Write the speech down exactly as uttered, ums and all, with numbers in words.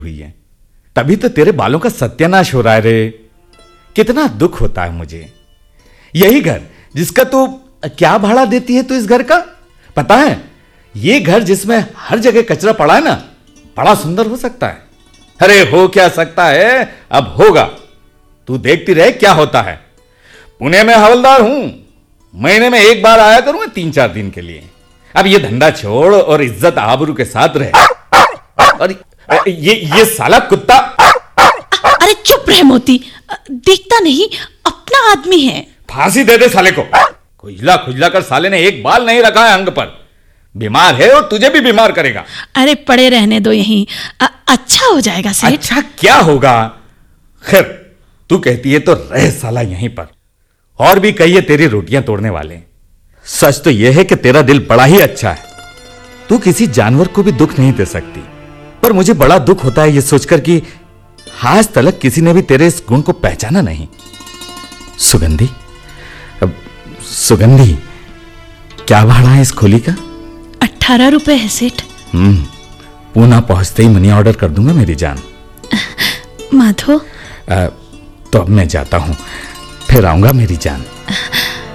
हुई है, तभी तो तेरे बालों का सत्यानाश हो रहा है रे। कितना दुख होता है मुझे। यही घर जिसका तू क्या भाड़ा देती है तू इस घर का? पता है, ये घर जिसमें हर जगह कचरा पड़ा है ना, बड़ा सुंदर हो सकता है। अरे हो क्या सकता है, अब होगा। तू देखती रहे क्या होता है। पुणे में हवलदार हूं, महीने में एक बार आया करूंगा तीन चार दिन के लिए। अब ये धंधा छोड़ और इज्जत आबरू के साथ रहे। और ये ये साला कुत्ता। अरे चुप रह मोती, दिखता नहीं अपना आदमी है। फांसी दे दे साले को। खुजला खुजला कर साले ने एक बाल नहीं रखा है अंग पर। बीमार है और तुझे भी बीमार करेगा। अरे पड़े रहने दो यहीं, अ- अच्छा हो जाएगा सेठ। अच्छा क्या होगा? खैर तू कहती है तो रह साला यहीं पर। और भी कहिए तेरी रोटियां तोड़ने वाले। सच तो यह है कि तेरा दिल बड़ा ही अच्छा है। तू किसी जानवर को भी दुख नहीं दे सकती, पर मुझे बड़ा दुख होता है यह सोचकर कि आज तक किसी ने भी तेरे इस गुण को पहचाना नहीं। सुगंधी, अब सुगंधी, क्या भाड़ा है इस खोली का? अट्ठारह रुपए है सेठ। हम्म पूना पहुंचते ही मनी ऑर्डर कर दूंगा मेरी जान। माधो, आ, तो अब मैं जाता हूं, फिर आऊंगा मेरी जान।